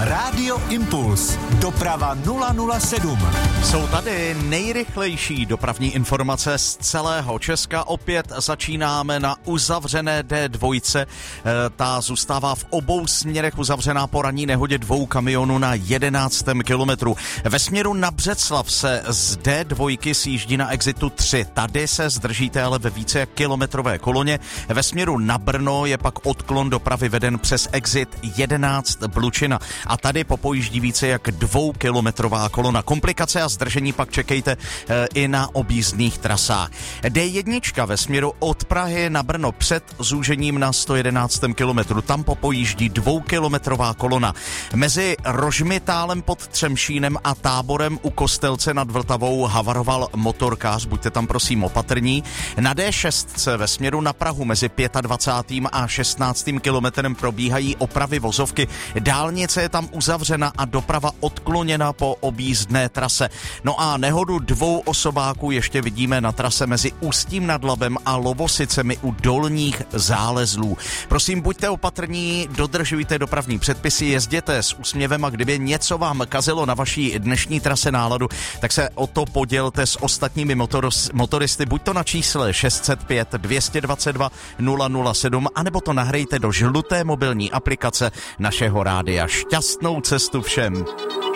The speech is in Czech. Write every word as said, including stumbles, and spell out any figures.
Rádio Impuls. Doprava nula nula sedm. Jsou tady nejrychlejší dopravní informace z celého Česka. Opět začínáme na uzavřené D dva. Ta zůstává v obou směrech uzavřená po ranní nehodě dvou kamionů na jedenáctém kilometru. Ve směru na Břeclav se z D dva sjíždí na exitu tři. Tady se zdržíte ale ve více jak kilometrové koloně. Ve směru na Brno je pak odklon dopravy veden přes exit jedenáct Blučina. A tady popojíždí více jak dvoukilometrová kolona. Komplikace a zdržení pak čekejte e, i na objízdných trasách. D jedna ve směru od Prahy na Brno před zúžením na sto jedenáctém kilometru. Tam popojíždí dvoukilometrová kolona. Mezi Rožmitálem pod Třemšínem a Táborem u Kostelce nad Vltavou havaroval motorkář. Buďte tam prosím opatrní. Na D šest ve směru na Prahu mezi dvacátým pátým a šestnáctým kilometrem probíhají opravy vozovky. Dálnice je tam uzavřena a doprava odkloněna po objízdné trase. No a nehodu dvou osobáků ještě vidíme na trase mezi Ústím nad Labem a Lovosicemi u Dolních Zálezlů. Prosím, buďte opatrní, dodržujte dopravní předpisy, jezděte s úsměvem a kdyby něco vám kazilo na vaší dnešní trase náladu, tak se o to podělte s ostatními motoros, motoristy, buď to na čísle šest set pět dvě dvacet dva nula nula sedm, anebo to nahrajte do žluté mobilní aplikace našeho rádia. Šťastnou cestu všem.